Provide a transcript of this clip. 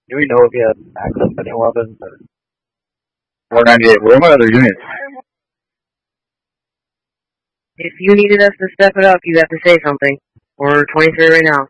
Do we know if he has access to any weapons? 498. Where are my other units? If you needed us to step it up, you have to say something. We're 23 right now.